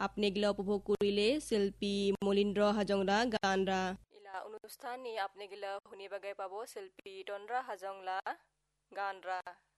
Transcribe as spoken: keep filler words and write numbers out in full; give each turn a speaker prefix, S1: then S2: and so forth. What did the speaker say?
S1: আপনি গিলা উপভোগ করিলে শিল্পী মলিন্দ্র হাজংরা গানরা ইলা অনুষ্ঠান নি আপনি গিলা শুনিবাগে পাবো শিল্পী তন্দ্রা হাজংলা গানরা